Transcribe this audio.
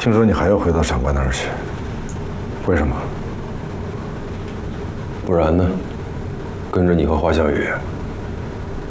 听说你还要回到长官那儿去，为什么？ 不然呢？跟着你和华夏雨，